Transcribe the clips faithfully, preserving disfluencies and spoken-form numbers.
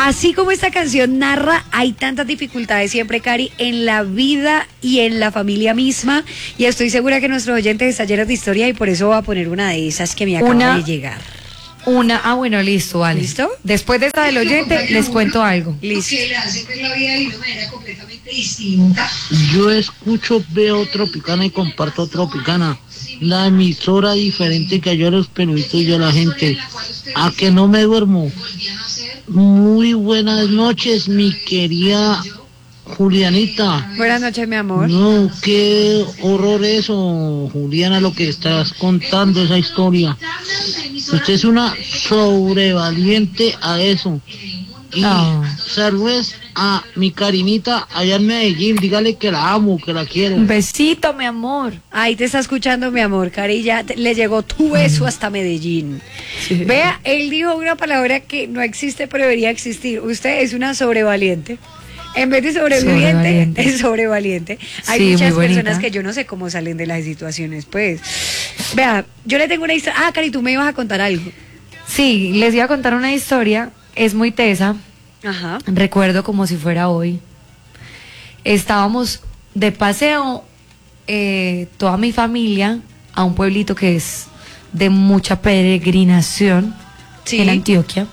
así como esta canción narra, hay tantas dificultades siempre, Cari, en la vida y en la familia misma, y estoy segura que nuestros oyentes están llenos de historia y por eso voy a poner una de esas que me acaba una, de llegar. Una, ah bueno, listo, vale. ¿Listo? Después de esta del oyente, les cuento algo. Listo. Que le hace ver la vida de una manera completamente distinta. Yo escucho, veo Tropicana y comparto Tropicana. La emisora diferente que yo a los peluditos y a la gente. A que no me duermo. Muy buenas noches, mi querida Julianita. Buenas noches, mi amor. No, qué horror eso, Juliana, lo que estás contando, esa historia. Usted es una sobrevaliente a eso. Y Oh. saludos a mi Karinita allá en Medellín. Dígale que la amo, que la quiero. Un besito, mi amor. Ahí te está escuchando, mi amor, Cari, ya te- le llegó tu beso hasta Medellín. Sí. Vea, él dijo una palabra que no existe, pero debería existir. Usted es una sobrevaliente. En vez de sobreviviente, Sobrevaliente. es sobrevaliente. Hay Sí, muchas muy bonita. personas que yo no sé cómo salen de las situaciones, pues. Vea, yo le tengo una historia. Ah, Cari, tú me ibas a contar algo. Sí, les iba a contar una historia, es muy tesa, Ajá. recuerdo como si fuera hoy. Estábamos de paseo, eh, toda mi familia, a un pueblito que es de mucha peregrinación Sí. en Antioquia.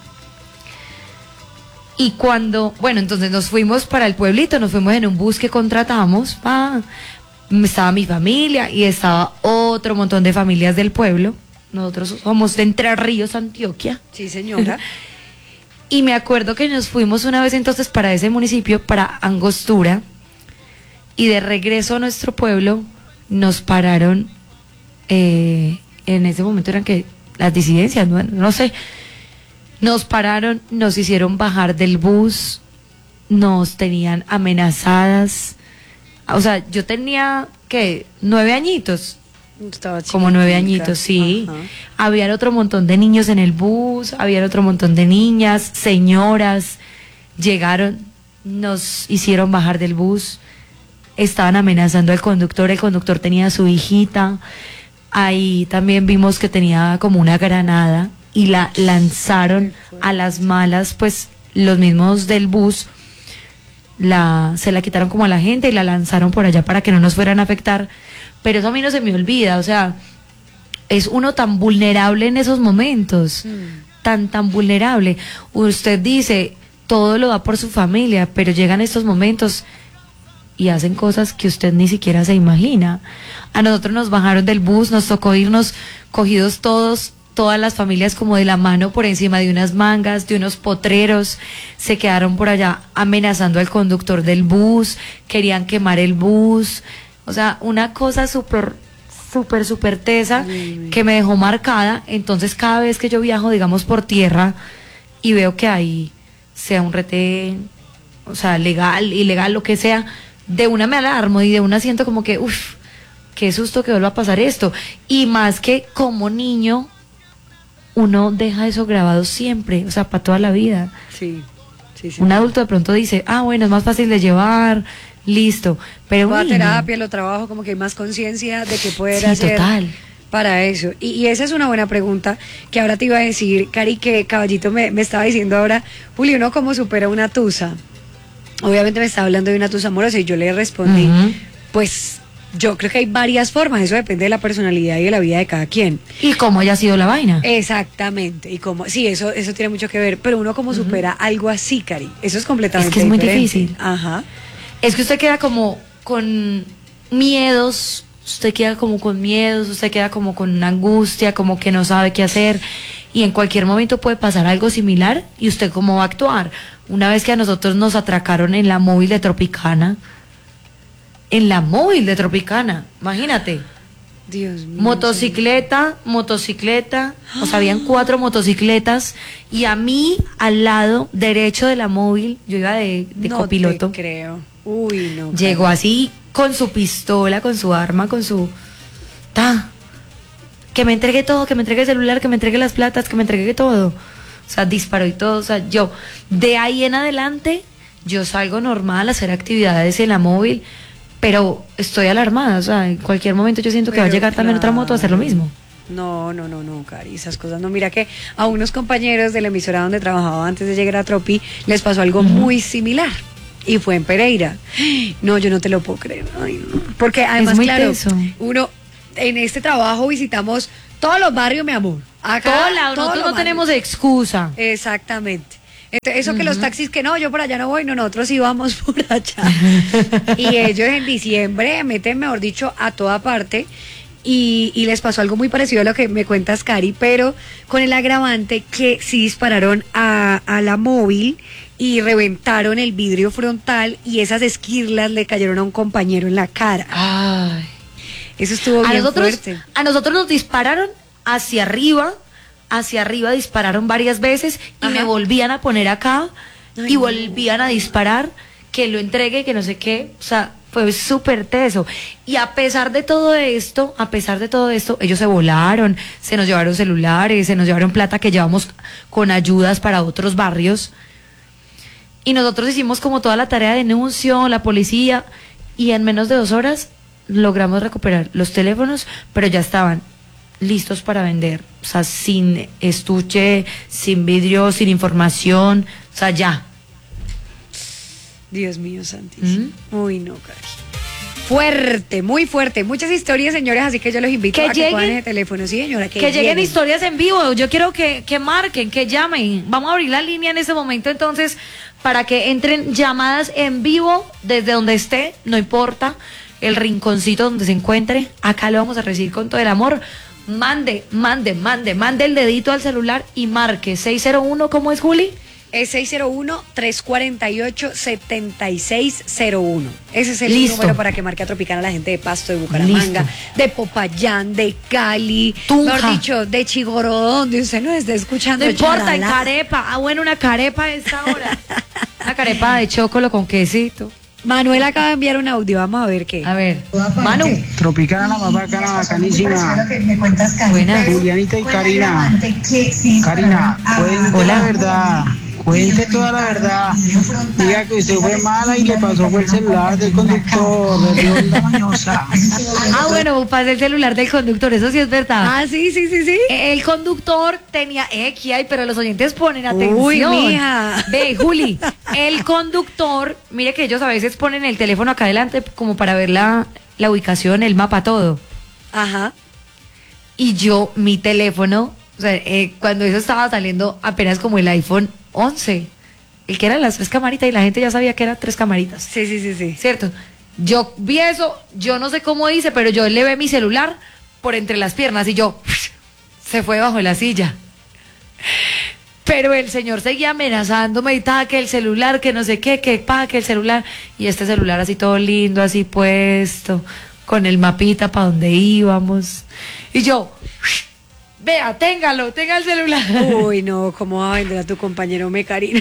Y cuando, bueno, entonces nos fuimos para el pueblito, nos fuimos en un bus que contratamos, pa, estaba mi familia y estaba otro montón de familias del pueblo. Nosotros somos de Entre Ríos, Antioquia. Sí, señora. Y me acuerdo que nos fuimos una vez entonces para ese municipio, para Angostura, y de regreso a nuestro pueblo nos pararon, eh, en ese momento eran que las disidencias, no, no sé, nos pararon, nos hicieron bajar del bus, nos tenían amenazadas, o sea, yo tenía, ¿qué? Nueve añitos. Estaba Como nueve chiquitica. añitos, sí. Ajá. Había otro montón de niños en el bus, había otro montón de niñas, señoras. Llegaron, nos hicieron bajar del bus, estaban amenazando al conductor, el conductor tenía a su hijita. Ahí también vimos que tenía como una granada y la lanzaron a las malas, pues los mismos del bus la, se la quitaron como a la gente y la lanzaron por allá para que no nos fueran a afectar. Pero eso a mí no se me olvida, o sea, es uno tan vulnerable en esos momentos, tan, tan vulnerable. Usted dice, todo lo da por su familia, pero llegan estos momentos y hacen cosas que usted ni siquiera se imagina. A nosotros nos bajaron del bus, nos tocó irnos cogidos todos, todas las familias como de la mano por encima de unas mangas, de unos potreros, se quedaron por allá amenazando al conductor del bus, querían quemar el bus. O sea, una cosa súper, súper, súper tesa que me dejó marcada. Entonces, cada vez que yo viajo, digamos, por tierra y veo que hay, sea un retén, o sea, legal, ilegal, lo que sea, de una me alarmo y de una siento como que, uff, qué susto que vuelva a pasar esto. Y más que como niño, uno deja eso grabado siempre, o sea, para toda la vida. Sí, sí, sí. Un adulto de pronto dice, ah, bueno, es más fácil de llevar, listo, pero Va a un niño, terapia, lo trabajo, como que hay más conciencia de que poder sí, hacer total. para eso. Y, y esa es una buena pregunta que ahora te iba a decir, Cari, que Caballito me, me estaba diciendo ahora, Juli, ¿uno cómo supera una tusa? Obviamente me estaba hablando de una tusa amorosa y yo le respondí, Ujú. pues yo creo que hay varias formas, eso depende de la personalidad y de la vida de cada quien. Y cómo haya sido la vaina. Exactamente, y como, sí, eso, eso tiene mucho que ver, pero uno cómo supera algo así, Cari, eso es completamente Es que es muy diferente. difícil. Ajá. Es que usted queda como con miedos, usted queda como con miedos, usted queda como con una angustia, como que no sabe qué hacer, y en cualquier momento puede pasar algo similar y usted cómo va a actuar. Una vez que a nosotros nos atracaron en la móvil de Tropicana, en la móvil de Tropicana, imagínate. Dios mío. Motocicleta, motocicleta, o sea, habían cuatro motocicletas y a mí al lado derecho de la móvil, yo iba de, de no copiloto, te creo. Uy, no. llegó Cari. así con su pistola, con su arma, con su... Ta, que me entregue todo, que me entregue el celular, que me entregue las platas, que me entregue todo. O sea, disparó y todo, o sea, yo, de ahí en adelante, yo salgo normal a hacer actividades en la móvil, pero estoy alarmada, o sea, en cualquier momento yo siento que va a Pero llegar también otra moto a hacer lo mismo. No, no, no, no, Cari, esas cosas no. Mira que a unos compañeros de la emisora donde trabajaba antes de llegar a Tropi les pasó algo uh-huh. muy similar. Y fue en Pereira. No, yo no te lo puedo creer. Ay, no. Porque además, claro, teso. uno en este trabajo visitamos todos los barrios, mi amor. Acá, Todo la, nosotros no barrios. tenemos excusa. Exactamente. Entonces, eso uh-huh. que los taxis que no, yo por allá no voy, no, nosotros íbamos por allá. Y ellos en diciembre meten, mejor dicho, a toda parte. Y, y les pasó algo muy parecido a lo que me cuentas, Cari, pero con el agravante que sí dispararon a, a la móvil y reventaron el vidrio frontal y esas esquirlas le cayeron a un compañero en la cara. Ay. Eso estuvo bien a nosotros, fuerte. A nosotros nos dispararon hacia arriba, hacia arriba dispararon varias veces y Ajá. me volvían a poner acá Ay, y volvían no. a disparar, que lo entregue, que no sé qué, o sea, fue súper teso. Y a pesar de todo esto, a pesar de todo esto, ellos se volaron, se nos llevaron celulares, se nos llevaron plata que llevamos con ayudas para otros barrios. Y nosotros hicimos como toda la tarea de denuncio, la policía, y en menos de dos horas logramos recuperar los teléfonos, pero ya estaban listos para vender. O sea, sin estuche, sin vidrio, sin información, o sea, ya. Dios mío santísimo. ¿Mm? Uy, no, Cari. Fuerte, muy fuerte. Muchas historias, señores, así que yo los invito que a lleguen, que pongan el teléfono. Sí, señora, que, que lleguen. lleguen historias en vivo. Yo quiero que, que marquen, que llamen. Vamos a abrir la línea en este momento, entonces, para que entren llamadas en vivo desde donde esté, no importa, el rinconcito donde se encuentre. Acá lo vamos a recibir con todo el amor. Mande, mande, mande, mande el dedito al celular y marque seis cero uno, ¿cómo es, Juli? Es seis cero uno, tres cuatro ocho, siete seis cero uno. Ese es el Listo. número para que marque a Tropicana la gente de Pasto, de Bucaramanga, Listo. de Popayán, de Cali, Tunja. mejor dicho, de Chigorodó, donde usted nos esté escuchando. No importa, en carepa. Ah, bueno, una carepa a esta hora. Una carepa de chocolo con quesito. Manuel acaba de enviar un audio, vamos a ver qué. A ver, Manu. Tropicana, la más bacana, bacanísima. Buenas. Julianita y Karina. Karina, cuente Hola. la verdad. Cuente toda la verdad. Diga que usted fue mala y le pasó fue el celular del conductor, de onda mañosa. Ah, bueno, pasé el celular del conductor, eso sí es verdad. Ah, sí, sí, sí, sí. El conductor tenía X, ay, pero los oyentes ponen atención. Uy, mija. Ve, Juli, el conductor, mire que ellos a veces ponen el teléfono acá adelante como para ver la, la ubicación, el mapa, todo. Ajá. Y yo, mi teléfono, o sea, eh, cuando eso estaba saliendo apenas como el iPhone once, el que eran las tres camaritas y la gente ya sabía que eran tres camaritas. Sí, sí, sí, sí. ¿Cierto? Yo vi eso, yo no sé cómo hice, pero yo le ve mi celular por entre las piernas y yo, se fue bajo la silla. Pero el señor seguía amenazándome y estaba que el celular, que no sé qué, que pa, que el celular. Y este celular así todo lindo, así puesto, con el mapita para donde íbamos. Y yo, vea, téngalo, tenga el celular. Uy, no, ¿cómo va a vender a tu compañero Mecarino?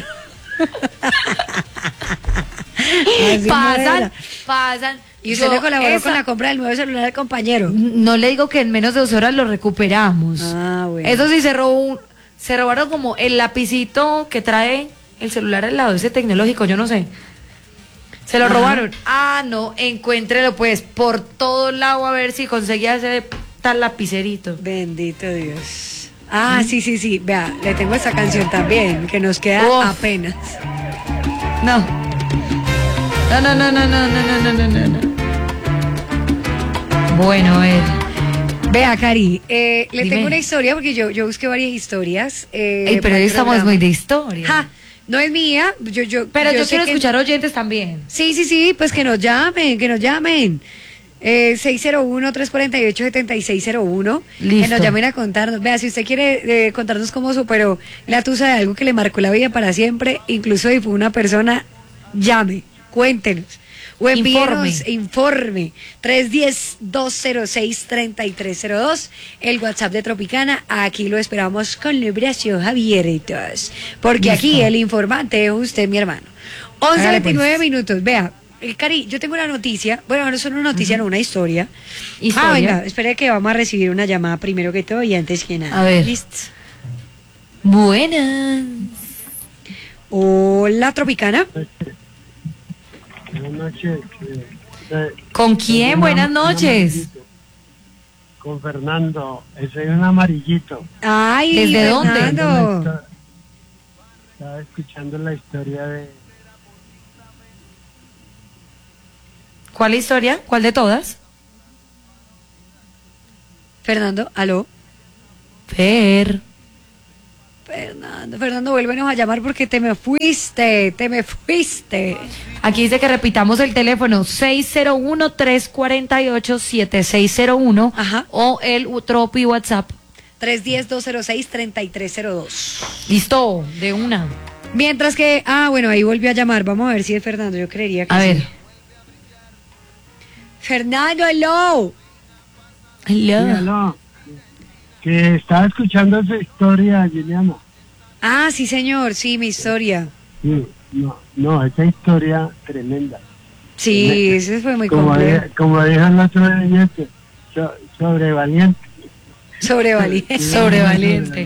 Pasan, pasan. Y usted Yo, le colaboró esa, con la compra del nuevo celular al compañero. No le digo que en menos de dos horas lo recuperamos. Ah, bueno. Eso sí, se robó un, se robaron como el lapicito que trae el celular al lado, ese tecnológico, yo no sé. Se lo Ajá. robaron. Ah, no, encuéntrelo pues por todo lado a ver si conseguía ese tal lapicerito. Bendito Dios. Ah, ¿Mm? sí, sí, sí. Vea, le tengo esa canción también, que nos queda Uf. apenas. No. No, no, no, no, no, no, no, no, no, no. Bueno, a ver. Vea, Cari, eh, le Dime. tengo una historia, porque yo, yo busqué varias historias. Eh, Ey, pero hoy estamos muy de historia. Ja, no es mía, yo, yo, pero yo, yo quiero que... escuchar oyentes también. Sí, sí, sí, pues que nos llamen, que nos llamen. Eh, seis cero uno, tres cuatro ocho, siete seis cero uno. Listo. Que nos llamen a contarnos. Vea, si usted quiere eh, contarnos cómo superó la tusa de algo que le marcó la vida para siempre, incluso si fue una persona, llame, cuéntenos. O envíenos informe. informe tres uno cero, dos cero seis, tres tres cero dos, el WhatsApp de Tropicana. Aquí lo esperamos con liberación abiertos. Porque Listo. Aquí el informante es usted, mi hermano. once veintinueve pues. minutos. Vea, el Cari, yo tengo una noticia. Bueno, no es una noticia, uh-huh. no una historia. ¿Historia? Ah, venga, espere que vamos a recibir una llamada primero que todo y antes que nada. A ver. Listo. Buenas. Hola, Tropicana. Buenas noches. ¿Con quién? Buenas noches. con Fernando. Ese es un amarillito. Ay, ¿Desde dónde? Fernando. Estaba escuchando la historia de... ¿Cuál historia? ¿Cuál de todas? Fernando, aló. Fer. Fernando, Fernando, vuélvenos a llamar porque te me fuiste, te me fuiste. Aquí dice que repitamos el teléfono seis cero uno, tres cuatro ocho, siete seis cero uno. Ajá. O el Tropi WhatsApp. tres uno cero, dos cero seis, tres tres cero dos. Listo, de una. Mientras que, ah, bueno, ahí volvió a llamar. Vamos a ver si es Fernando, yo creería que A sí. ver. Fernando, hello. Hello. Míralo, que estaba escuchando esa historia, Juliana. Ah, sí, señor, sí, mi historia. Sí, no, no, esa historia tremenda. Sí, ese fue muy Como, complejo. di- como dijo el otro oyente, so- sobrevaliente. Sobrevaliente. Sobrevaliente.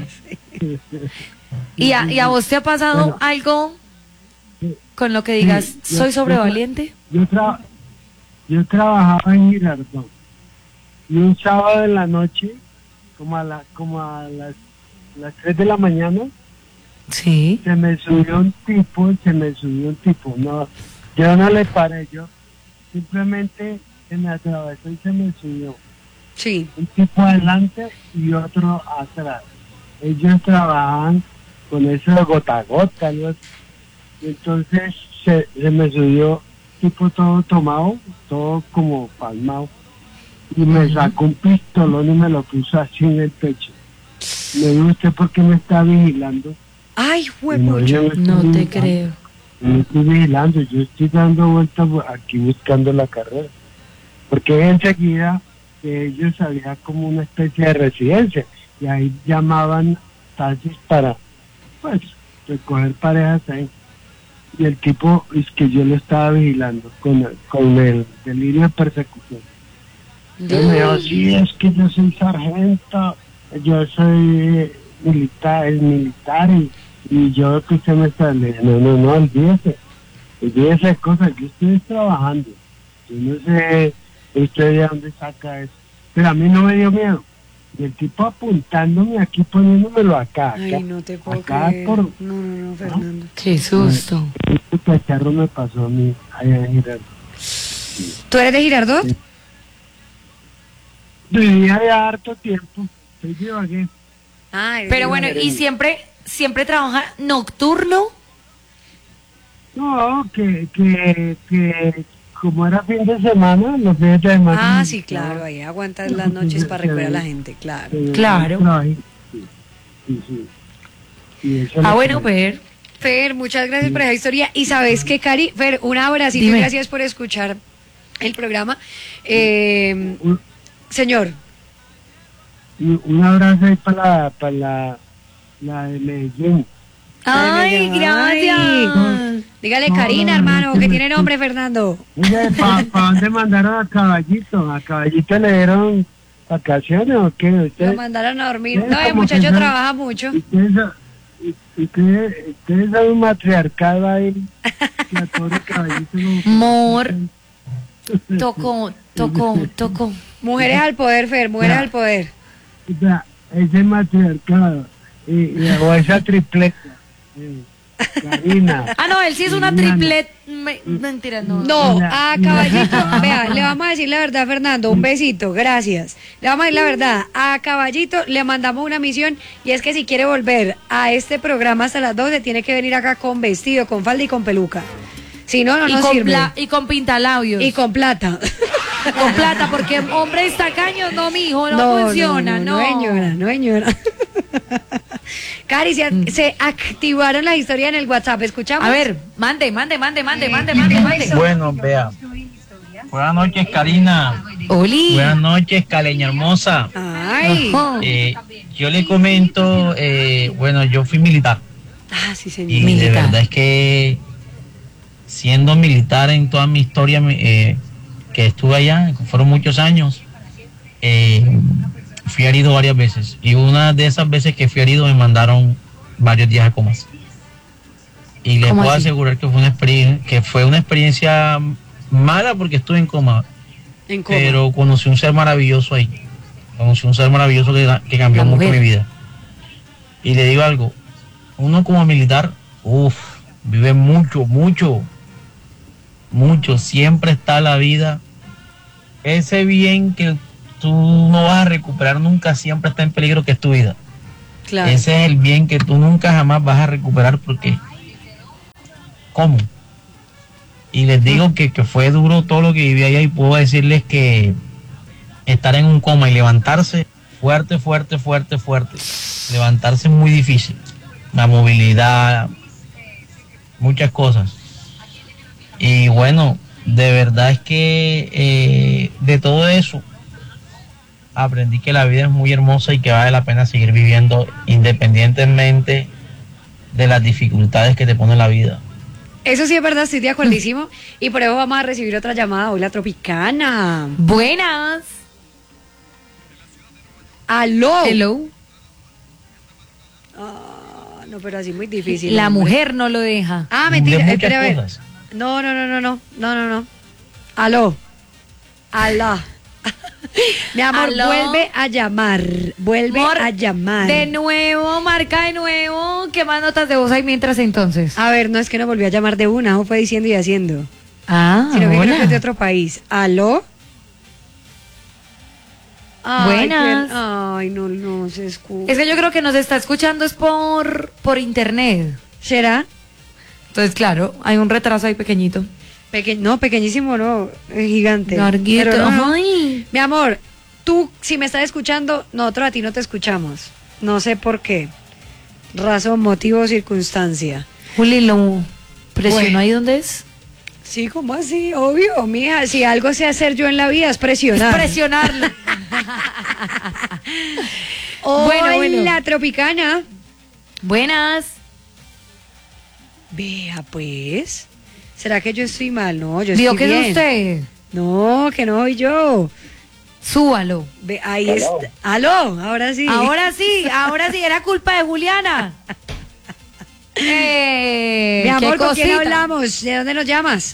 ¿Y a, ¿Y a vos te ha pasado Bueno. algo con lo que digas, Sí, yo- soy yo- sobrevaliente? Yo, tra- yo trabajaba en Girardot y un sábado en la noche, como a, la, como a las, las tres de la mañana, Sí. se me subió un tipo, se me subió un tipo, no, yo no le paré, yo simplemente se me atravesó y se me subió. Sí. Un tipo adelante y otro atrás. Ellos trabajaban con eso de gota a gota, ¿no? Y entonces se, se me subió tipo todo tomado, todo como palmado, y me sacó un pistolón y me lo puso así en el pecho. Me dijo, ¿usted por qué me está vigilando? Ay, Y huepucha. yo no estoy No te vigilando, creo. no estoy vigilando, yo estoy dando vueltas aquí buscando la carrera. Porque enseguida que ellos había como una especie de residencia y ahí llamaban taxis para, pues, recoger parejas ahí. Y el tipo es que yo lo estaba vigilando con el, con el delirio de persecución. Yo me dijo, sí, es que yo soy sargento, yo soy eh, militar, el militar y, y yo que usted me está, le dije, no, no, no, olvídese, olvídese de cosas, yo estoy trabajando, yo no sé usted de dónde saca eso, pero a mí no me dio miedo, y el tipo apuntándome aquí, poniéndomelo acá, acá, Ay, no te puedo acá creer. por, No, no, no, Fernando. Qué susto. este cacharro me pasó a mí, allá en Girardot. ¿Tú eres de Girardot? Sí. Vivía de harto tiempo, soy de Ibagué. Ah, eres Pero de bueno, Ibagué. ¿y siempre, siempre trabaja nocturno? No, que, que, que como era fin de semana, los fines de semana. Ah, sí, claro, ahí aguantas las noches para recoger a la gente, claro. eh, Claro. trabajé. Sí, sí, sí. Y eso Ah, lo bueno, que- Fer. Fer, muchas gracias por esa historia. Y sabes que, Cari, Fer, un abracito y Dime. gracias por escuchar el programa. Eh, un, señor, un- un abrazo ahí para la, para la, la de Medellín. Ay, Ay. gracias. dígale No, Karina, no, no, hermano, que que me- tiene nombre, Fernando. ¿Para dónde mandaron a Caballito? ¿A Caballito le dieron vacaciones o qué? Lo ¿Ustedes, mandaron a dormir. ustedes No, el como muchacho que son- trabaja mucho. ustedes, son- ustedes, ustedes son un matriarcado ahí? La pobre Caballito como que- Mor. Tocó, tocó, tocó. Mujeres al poder, Fer, mujeres Ya. al poder. O sea, ese matriarcado y, y- o esa tripleta, eh, Karina. Ah, no, él sí es una Liliana. triplet. me- Mentira, no. No, Mira, a mira. Caballito, vea, le vamos a decir la verdad, Fernando, un besito, gracias. Le vamos a decir la verdad, a Caballito le mandamos una misión y es que si quiere volver a este programa hasta las doce tiene que venir acá con vestido, con falda y con peluca. Si no, no y, nos con sirve. pla- y con pintalabios. Y con plata. con plata, porque hombres tacaños, no, mijo, no, funciona, no. No, señora, no, señora. Cari, se, Mm. se activaron las historias en el WhatsApp, ¿escuchamos? A ver, mande, mande, mande, mande, mande, mande, mande. Bueno, vea. Buenas noches, Karina. Oli. Buenas noches, Caleña hermosa. Ay. Ajá. Eh, yo le comento, eh, bueno, yo fui militar Ah, sí, y señor. de Militar. verdad es que siendo militar en toda mi historia eh, que estuve allá, que fueron muchos años, eh, fui herido varias veces y una de esas veces que fui herido me mandaron varios días a comas. Y les ¿Cómo puedo así? asegurar que fue una experiencia, que fue una experiencia mala porque estuve en coma, En coma. pero conocí un ser maravilloso ahí. Conocí un ser maravilloso que, que cambió La mucho mujer. mi vida. Y le digo algo, uno como militar, uff, vive mucho, mucho, mucho, siempre está la vida. Ese bien que tú no vas a recuperar nunca, siempre está en peligro, que es tu vida. Claro. Ese es el bien que tú nunca jamás vas a recuperar, porque ¿cómo? Y les digo que, que fue duro todo lo que viví allá, y puedo decirles que estar en un coma y levantarse fuerte, fuerte, fuerte, fuerte. Levantarse es muy difícil. La movilidad, muchas cosas. Y bueno, de verdad es que eh, de todo eso aprendí que la vida es muy hermosa y que vale la pena seguir viviendo independientemente de las dificultades que te pone la vida. Eso sí es verdad, estoy de acuerdísimo. Y por eso vamos a recibir otra llamada. Hola, Tropicana. Buenas. Aló. Hello. Ah, no, pero así muy difícil. La hombre. mujer no lo deja. Ah, mentira. De muchas Espera, a ver. cosas. No, no, no, no, no. No, no, no. Aló. Alá. Mi amor, Aló. vuelve a llamar. Vuelve Amor, a llamar. De nuevo, marca de nuevo. ¿Qué más notas de voz hay mientras entonces? A ver, no es que no volvió a llamar de una, o fue diciendo y haciendo. Ah, Sino que creo hola. que es de otro país. ¿Aló? Ay, Buenas. qué- Ay, no, no se escucha. Es que yo creo que nos está escuchando es por, por internet. ¿Será? Entonces, claro, hay un retraso ahí pequeño. Peque- no, pequeñísimo, no, es gigante. Larguito. Pero no, no. Ay. Mi amor, tú, si me estás escuchando, nosotros a ti no te escuchamos. No sé por qué. Razón, motivo o circunstancia. Juli, ¿lo presionó Bueno. ahí donde es? Sí, ¿cómo así? Obvio, mija. Si algo sé hacer yo en la vida es presionar. Presionarlo. Hola, Bueno, bueno. Tropicana. Buenas. Vea, pues. ¿Será que yo estoy mal? No, yo estoy ¿Vio que bien. es usted? No, que no soy yo. Súbalo. Ve, ahí está. Aló, ahora sí. Ahora sí, ahora sí, era culpa de Juliana. Eh, Mi amor, qué ¿con quién cosita. hablamos? ¿De dónde nos llamas?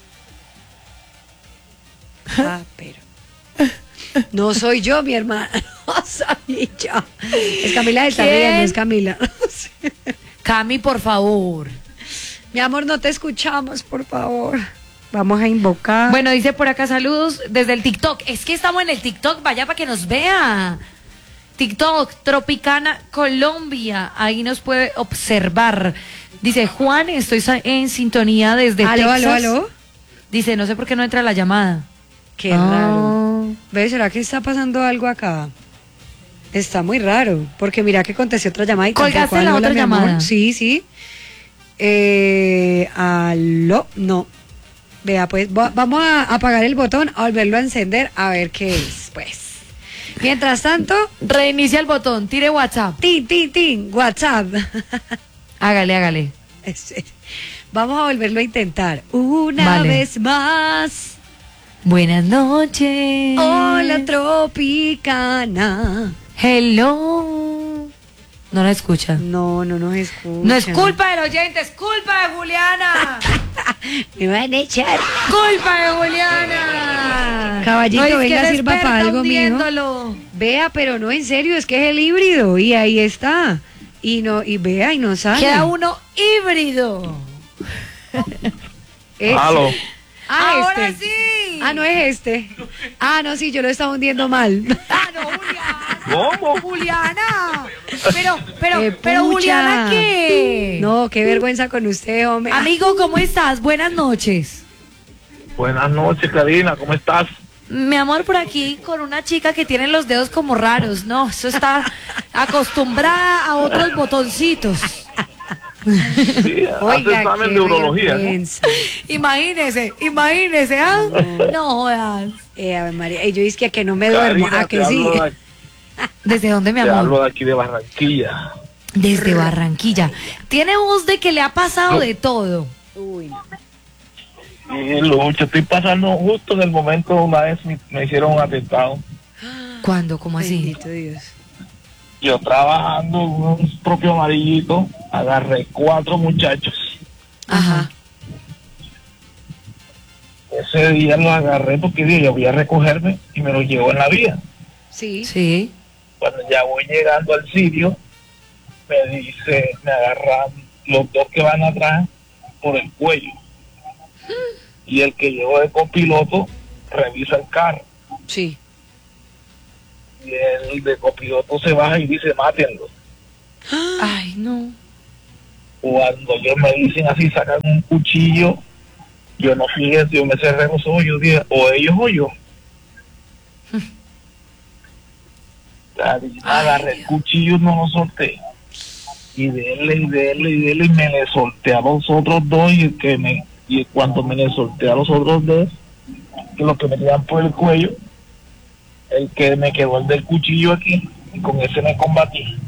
Ah, pero. No soy yo, mi hermana. No soy yo. Es Camila del ¿Quién? Tarriel, no es Camila. Cami, por favor. Mi amor, no te escuchamos, por favor. Vamos a invocar. Bueno, dice por acá saludos desde el TikTok. Es que estamos en el TikTok, vaya para que nos vea. TikTok, Tropicana Colombia. Ahí nos puede observar. Dice Juan, estoy sa- en sintonía desde aló, Texas. aló, aló. Dice, no sé por qué no entra la llamada. Qué Ah. raro. ¿Ves? ¿Será que está pasando algo acá? Está muy raro, porque mira que contesté otra llamada y ¿Colgaste tampoco, la aló, otra mi amor. llamada? Sí, sí. Eh, aló, no. Vea, pues va- vamos a apagar el botón, a volverlo a encender, a ver qué es, pues. Mientras tanto, Reinicia el botón, tire WhatsApp. tin, tin, tin, WhatsApp. Hágale, hágale. Ese. Vamos a volverlo a intentar. Una Vale. vez más. Buenas noches. Hola, Tropicana. Hello. No la escucha. No, no nos escucha. No es culpa del oyente, es culpa de Juliana. Me van a echar. Culpa de Juliana. Caballito, No, es que venga, es sirva experta pa' algo, mijo. hundiéndolo. Vea, pero no, en serio, es que es el híbrido y ahí está. Y no, y vea, y no sale. Queda uno híbrido. Ese. Aló. Ah, Ahora este. sí. Ah, no es este. Ah, no, sí, yo lo estaba hundiendo mal. Ah, no, Juliana. ¿Cómo? Juliana. Pero, pero, Eh, pero pucha. Juliana, ¿qué? No, qué vergüenza con usted, hombre. Amigo, ¿cómo estás? Buenas noches. Buenas noches, Karina, ¿cómo estás? Mi amor, por aquí con una chica que tiene los dedos como raros. No, eso está acostumbrada a otros botoncitos. Sí, hace examen qué de urología, ¿no? vergüenza. Imagínese, imagínese, ¿ah? No jodas. Eh, Ave María, y yo dije que no me duermo, Karina, ¿a que te sí? hablo de, ¿Desde dónde, mi te amor? hablo de aquí de Barranquilla. Desde Barranquilla. Tiene voz de que le ha pasado de todo. Uy, no. Y Lucho, estoy pasando justo en el momento una vez me, me hicieron un atentado. ¿Cuándo? ¿Cómo así? Bendito Dios. Yo trabajando en un propio amarillito, agarré cuatro muchachos. Ajá. Ese día los agarré porque dije, yo voy a recogerme y me los llevo en la vía. Sí. Sí. Cuando ya voy llegando al sitio, me dice, me agarran los dos que van atrás por el cuello. Y el que llegó de copiloto revisa el carro. Sí. Y el de copiloto se baja y dice, mátenlo. Ay, no. Cuando ellos me dicen así, sacan un cuchillo, yo no fíjate, yo me cerré los ojos, yo dije, o ellos o yo. Agarré el cuchillo, no lo solté. Y dele, y dele, y dele, y me le solté a los otros dos, y el que me, y cuando me le solté a los otros dos, que los que me quedan por el cuello, el que me quedó el del cuchillo aquí, y con ese me combatí.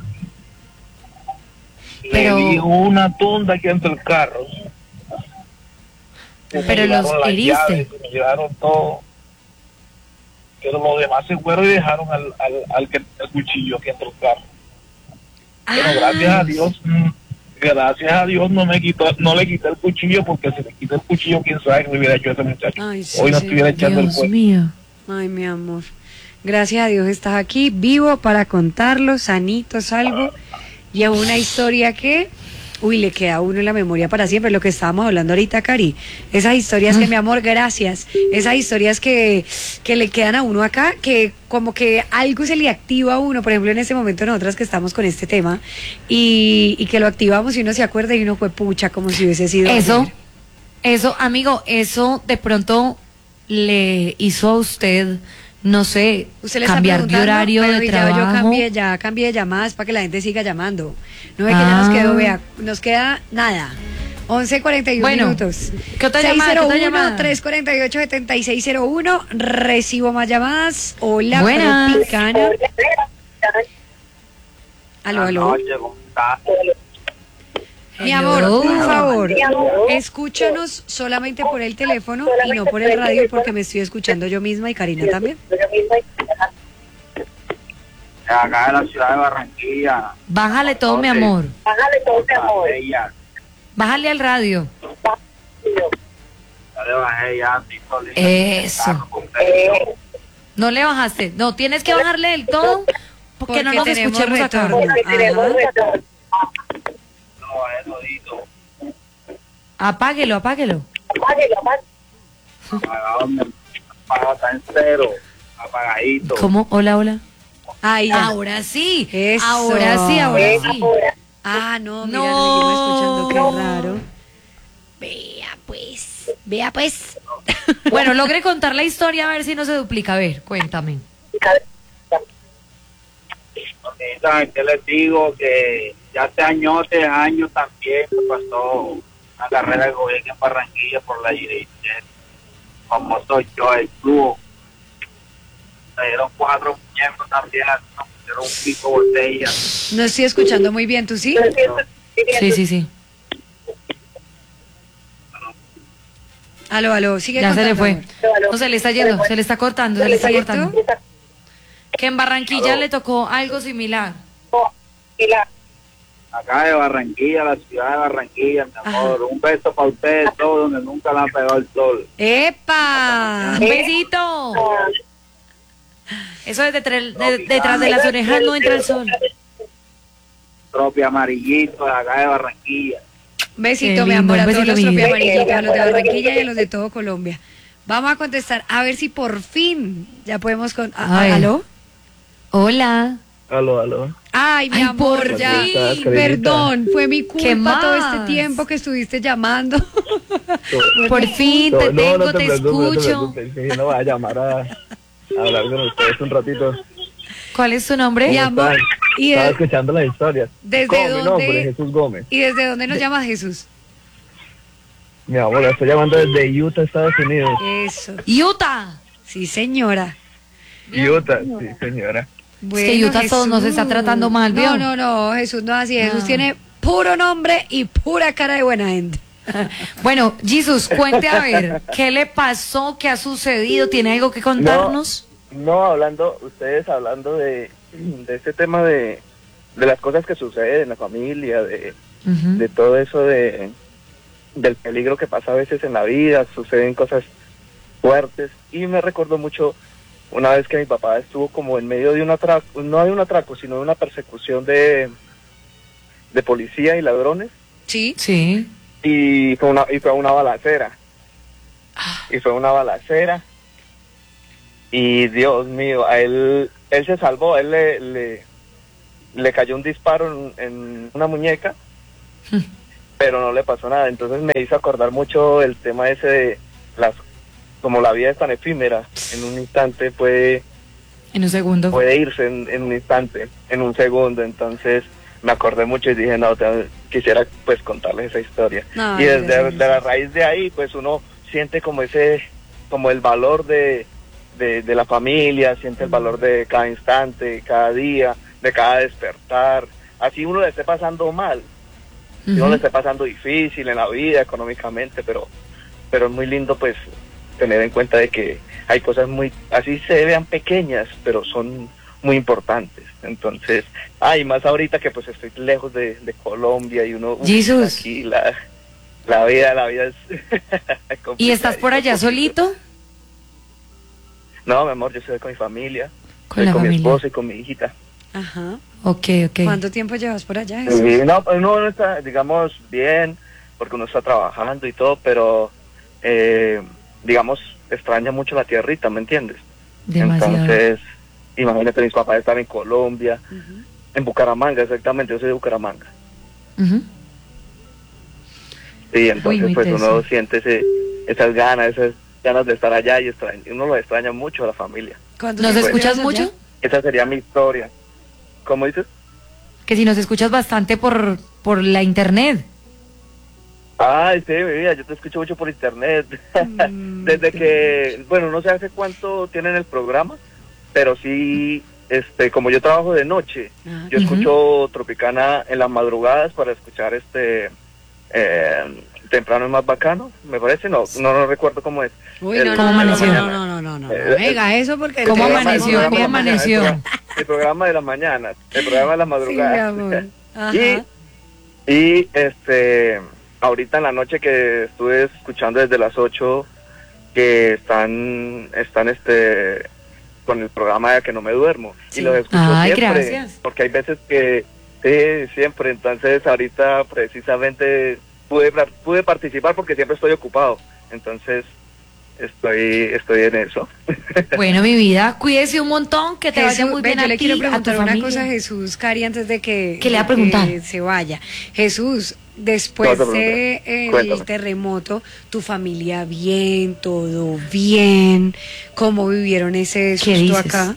Pero- Le di una tunda aquí entre el carro. Se me Pero los llevaron las heriste. llaves, se me llevaron todo. Pero los demás se fueron y dejaron al, al, al que el cuchillo aquí entre el carro. Pero gracias a Dios, mm, gracias a Dios no me quitó, no le quité el cuchillo, porque si le quité el cuchillo, quién sabe qué me hubiera hecho ese muchacho. Ay, sí, Hoy no sí. estuviera echando el Dios cuerpo. mío. Ay, mi amor. Gracias a Dios estás aquí, vivo para contarlo, sanito, salvo. Y es una historia que, uy, le queda a uno en la memoria para siempre, lo que estábamos hablando ahorita, Cari. Esas historias que, mi amor, gracias. Esas historias que, que le quedan a uno acá, que como que algo se le activa a uno, por ejemplo, en este momento nosotras que estamos con este tema, y, y que lo activamos y uno se acuerda y uno fue pucha, como si hubiese sido Eso, ayer. eso, amigo, eso de pronto le hizo a usted, no sé, Usted le está cambiar de preguntando, horario pero de y ya trabajo. yo cambié, ya cambié de llamadas para que la gente siga llamando. No ve que ya Ah. nos quedó, vea, nos queda nada. once cuarenta y uno Bueno, minutos. ¿qué otra llamada? ¿Qué otra llamada? tres cuatro ocho, siete seis cero uno. Recibo más llamadas. Hola, Buenas. Tropicana. Aló, aló. Mi amor, Hello. por favor, escúchanos solamente por el teléfono y no por el radio, porque me estoy escuchando yo misma y Karina también. Acá en la ciudad de Barranquilla. Bájale todo, mi amor. Bájale todo, mi amor. Ya Bájale al radio. le bajé ya, listo, listo. Eso. No le bajaste. No, tienes que bajarle del todo porque, no nos tenemos escuchemos acá. retorno. Ajá. No, bajé todito. Apáguelo, apáguelo. Apagado, me apagado, está en cero. Apagadito. ¿Cómo? Hola, hola. Ahí ya. Ahora sí. Eso. Ahora sí, ahora sí. Ah, no, mira, No. nos seguimos escuchando, qué raro. Vea pues, vea pues. Bueno, logré contar la historia a ver si no se duplica. A ver, cuéntame. Ahorita, ¿qué les digo? Que ya hace años, hace años también me pasó una carrera de gobierno en Barranquilla por la Direct. Como soy yo, el club. Me dieron cuatro muñecos también, me pusieron un pico botella. No estoy escuchando muy bien, ¿tú sí? Sí, sí, sí. Aló, aló, sigue Ya se le contando, fue. amor. No, se le está yendo, se le está cortando, se le está ¿Cierto? cortando. Que en Barranquilla le tocó algo similar. Acá de Barranquilla, la ciudad de Barranquilla, mi amor. Un beso para ustedes todos, donde nunca le han pegado el sol. ¡Epa! Un besito. Eso es detrás de, detrás de las orejas no entra el sol. Propio amarillito de acá de Barranquilla. Besito, Qué mi lindo, amor, a un todos besito, los mi vida. propiamarillitos, a los de Barranquilla y a los de todo Colombia. Vamos a contestar, a ver si por fin ya podemos... Con... a- A ver. ¿Aló? Hola. Aló, aló. Ay, mi Ay, amor, por ya. fin. Perdón, fue mi ¿Qué culpa todo más? este tiempo que estuviste llamando. Por fin te tengo, te escucho. no voy a llamar a, a hablar con ustedes un ratito. ¿Cuál es tu nombre? Mi amor, ¿y, Estaba de- escuchando las historias. ¿Desde ¿Cómo? Mi dónde? nombre es Jesús Gómez. ¿Y desde dónde nos llamas, Jesús? Mi amor, estoy llamando desde Utah, Estados Unidos. Eso. Utah. Sí, señora. Utah, sí, señora. Bueno, que Utah todo nos está tratando mal, ¿vio? No, no, no, Jesús no es así. Jesús No. tiene puro nombre y pura cara de buena gente. Bueno, Jesús, cuente a ver, ¿qué le pasó? ¿Qué ha sucedido? ¿Tiene algo que contarnos? No, hablando, ustedes hablando de, de este tema de, de las cosas que suceden en la familia, de, Ujú. de todo eso de del peligro que pasa a veces en la vida, suceden cosas fuertes, y me recordó mucho una vez que mi papá estuvo como en medio de un atraco, no de un atraco, sino de una persecución de, de policía y ladrones. Sí. Sí. Y fue una, y fue una balacera. Y fue una balacera. Y Dios mío, a él, él se salvó, a él le, le, le cayó un disparo en, en una muñeca, pero no le pasó nada. Entonces me hizo acordar mucho el tema ese de las, como la vida es tan efímera, en un instante puede, En un segundo. puede irse en, en un instante, en un segundo. Entonces me acordé mucho y dije, no, te, quisiera pues contarles esa historia. No, y desde gracias. de la raíz de ahí, pues uno siente como ese, como el valor de, de, de la familia, siente el valor de cada instante, cada día, de cada despertar. Así uno le esté pasando mal, si uno Ujú. le esté pasando difícil en la vida, económicamente, pero, pero es muy lindo pues tener en cuenta de que hay cosas muy, así se vean pequeñas, pero son muy importantes. Entonces, ay, más ahorita que pues estoy lejos de, de Colombia y uno, uf, Jesús. aquí la, la vida, la vida es ¿Y estás por allá complicadita. solito? No, mi amor, yo estoy con mi familia, Con estoy la con mi familia. esposa y con mi hijita. Ajá. Ok, ok. ¿Cuánto tiempo llevas por allá, Jesús? Y no, pues uno no está, digamos, bien, porque uno está trabajando y todo, pero, eh, digamos, extraña mucho la tierrita, ¿me entiendes? Demasiado. Entonces, imagínate, mis papás están en Colombia, Ujú. en Bucaramanga, exactamente, yo soy de Bucaramanga. Ujú. Y entonces, muy pues teso. uno siente ese, esas ganas, esas ganas de estar allá y extraña, uno lo extraña mucho a la familia. ¿Cuánto ¿Nos tiempo escuchas llevas allá? mucho? Esa sería mi historia. ¿Cómo dices? Que si nos escuchas bastante por, por la internet. Ay, sí, mi vida, yo te escucho mucho por internet. Mm, Desde qué que, bueno, no sé hace cuánto tienen el programa, pero sí, este, como yo trabajo de noche, Ah, yo Ujú. escucho Tropicana en las madrugadas para escuchar este, eh, temprano es más bacano, me parece, no, no, no recuerdo cómo es. Uy, El- no, ¿Cómo no, no, no, amaneció? no, no, no, no, no, Eh, no, venga, eso porque... el ¿Cómo programa- el amaneció? programa ¿Cómo de la mañana, amaneció? El programa, el programa de las mañanas, el programa de las Sí, mi madrugadas. amor. Ajá. Y, y este, ahorita en la noche que estuve escuchando desde las ocho, que están, están este, con el programa de Que No Me Duermo. Sí. Y los escucho Ay, siempre. gracias. Porque hay veces que, sí, siempre. Entonces ahorita precisamente pude, pude participar porque siempre estoy ocupado. Entonces estoy, estoy en eso. Bueno, mi vida, cuídese un montón, que te vaya Jesús, muy ven, bien yo a le ti, quiero a tu preguntar una familia. cosa a Jesús, Cari, antes de que, ¿Qué le va a de preguntar? que se vaya. Jesús, después No te de preguntes. el Cuéntame. terremoto, tu familia bien, todo bien, ¿cómo vivieron ese ¿Qué susto dices? acá?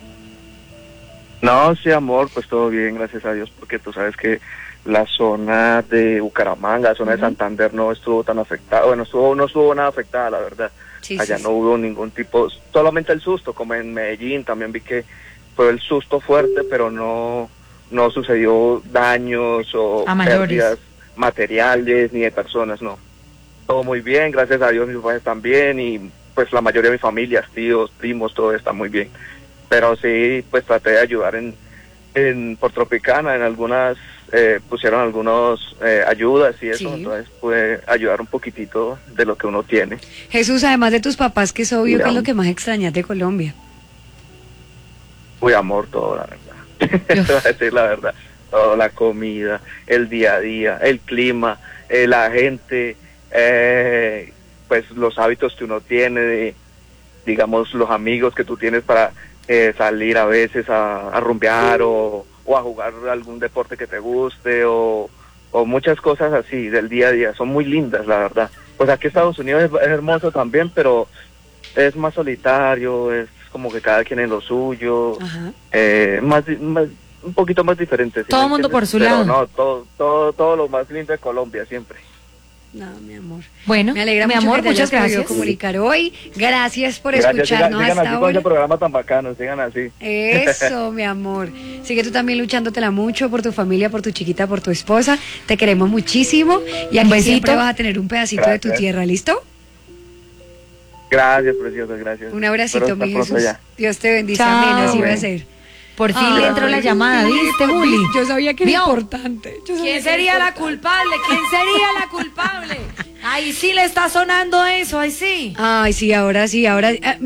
No, sí, amor, pues todo bien, gracias a Dios, porque tú sabes que la zona de Bucaramanga, la zona de Santander no estuvo tan afectada, bueno, estuvo, no estuvo nada afectada, la verdad. Sí, Allá sí, no sí. hubo ningún tipo, solamente el susto, como en Medellín, también vi que fue el susto fuerte, pero no, no sucedió daños o A mayores. pérdidas materiales ni de personas, no. Todo muy bien, gracias a Dios mis papás están bien y pues la mayoría de mis familias, tíos, primos, todo está muy bien. Pero sí, pues traté de ayudar en, en por Tropicana, en algunas, eh, pusieron algunos eh, ayudas y eso, Sí. entonces pude ayudar un poquitito de lo que uno tiene. Jesús, además de tus papás, que es obvio, Mira. ¿qué es lo que más extrañas de Colombia? Muy amor todo, la verdad. Te voy a decir la verdad. Todo, la comida, el día a día, el clima, eh, la gente, eh, pues los hábitos que uno tiene, de, digamos, los amigos que tú tienes para eh, salir a veces a, a rumbear o, o a jugar algún deporte que te guste o, o muchas cosas así del día a día. Son muy lindas, la verdad. Pues aquí Estados Unidos es, es hermoso también, pero es más solitario, es como que cada quien en lo suyo, Ajá. eh, más, di- más un poquito más diferente. ¿sí Todo me mundo entiendes? por su Pero lado. no, todo, todo, todo lo más lindo de Colombia siempre. No, mi amor. Bueno, Me alegra mi mucho amor, que te muchas hayas podido gracias. comunicar hoy. Gracias por Gracias, escucharnos sigan, sigan hasta así con ese ahora. programa tan bacano, sigan así. Eso, mi amor. Sigue tú también luchándotela mucho por tu familia, por tu chiquita, por tu esposa. Te queremos muchísimo y aquí besito. siempre vas a tener un pedacito de tu Gracias. tierra, ¿listo? Gracias, preciosos, gracias. Un abracito, Espero mi estar pronto Jesús. allá. Dios te bendice, Chao. amén, así va a Amén. ser. Por fin Ay, le entró la llamada, ¿viste, Juli? Yo sabía que era ¿Vio? importante. Yo sabía ¿Quién que era sería la importante. culpable? ¿Quién sería la culpable? Ahí sí le está sonando eso, ahí sí. Ay, sí, ahora sí, ahora. eh, me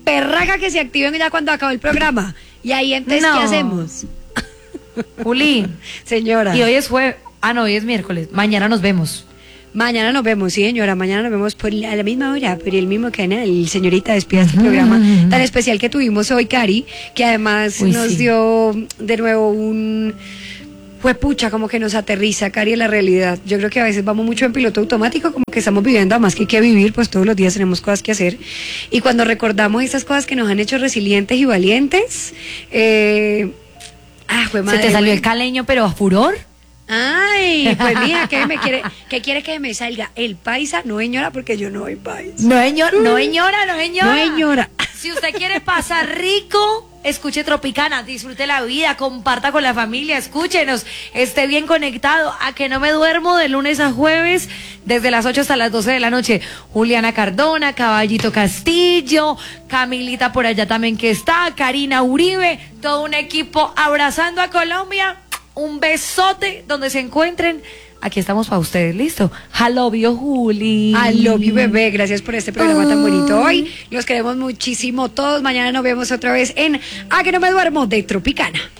berraca que se activen ya cuando acabe el programa. Y ahí entonces, No. ¿qué hacemos? Juli, Señora. y hoy es jueves, ah no, hoy es miércoles, mañana nos vemos. Mañana nos vemos, sí, señora. Mañana nos vemos por la, a la misma hora, por el mismo canal. Señorita, despida este programa tan especial que tuvimos hoy, Cari, que además Uy, nos sí. dio de nuevo un... Fue pucha, como que nos aterriza, Cari, en la realidad. Yo creo que a veces vamos mucho en piloto automático, como que estamos viviendo, además que hay que vivir, pues todos los días tenemos cosas que hacer. Y cuando recordamos esas cosas que nos han hecho resilientes y valientes, eh... ah, fue madre. ¿Se te salió güey. el caleño pero a furor? Ay, pues mira, ¿qué me quiere, qué quiere que me salga? El paisa, no señora, porque yo no soy paisa. No señor, no señora, no señora. No señora. Si usted quiere pasar rico, escuche Tropicana, disfrute la vida, comparta con la familia, escúchenos, esté bien conectado. A que no me duermo de lunes a jueves, desde las ocho hasta las doce de la noche. Juliana Cardona, Caballito Castillo, Camilita por allá también que está, Karina Uribe, todo un equipo abrazando a Colombia. Un besote donde se encuentren. Aquí estamos para ustedes, ¿listo? I love you, Juli. I love you, bebé. Gracias por este programa tan bonito hoy. Los queremos muchísimo todos. Mañana nos vemos otra vez en A que no me duermo de Tropicana.